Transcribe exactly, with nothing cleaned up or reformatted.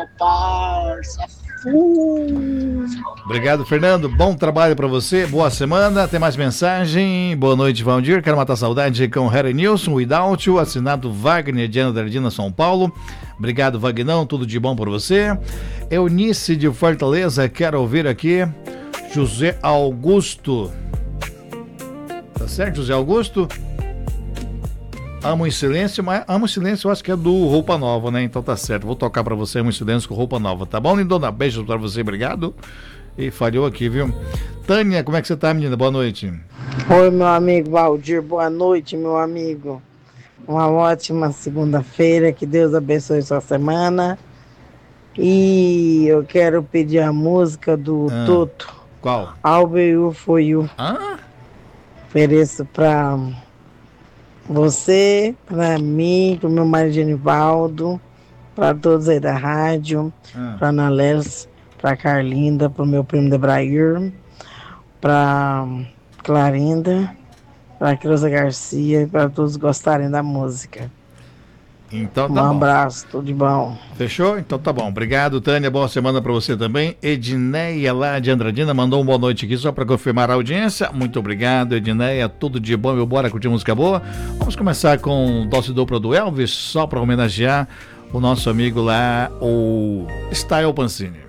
meu parça. Uh. Obrigado, Fernando. Bom trabalho pra você. Boa semana. Tem mais mensagem. Boa noite, Valdir. Quero matar saudade com Harry Nilson, Without You, assinado Wagner de Andradina, São Paulo. Obrigado, Vagnão. Tudo de bom por você. Eunice de Fortaleza. Quero ouvir aqui José Augusto. Tá certo, José Augusto? Amo em Silêncio, mas Amo em Silêncio eu acho que é do Roupa Nova, né? Então tá certo, vou tocar pra você Amo em Silêncio com Roupa Nova, tá bom, lindona? Beijos pra você, obrigado. E falhou aqui, viu? Tânia, como é que você tá, menina? Boa noite. Oi, meu amigo Valdir, boa noite, meu amigo. Uma ótima segunda-feira, que Deus abençoe sua semana. E eu quero pedir a música do Ah, Toto. qual? I'll Be You For You. Ah? Ofereço pra você, pra mim, pro meu marido Genivaldo, pra todos aí da rádio, Ah. pra Ana Lélis, pra Carlinda, pro meu primo Debrair, pra Clarinda, pra Creuza Garcia e pra todos gostarem da música. Então Um tá bom. abraço, tudo de bom. Fechou? Então tá bom. Obrigado, Tânia. Boa semana pra você também. Edneia lá de Andradina mandou uma boa noite aqui só pra confirmar a audiência. Muito obrigado, Edneia. Tudo de bom, meu. Bora curtir música boa. Vamos começar com Doce Dupla do Elvis, só pra homenagear o nosso amigo lá, o Style Pancini.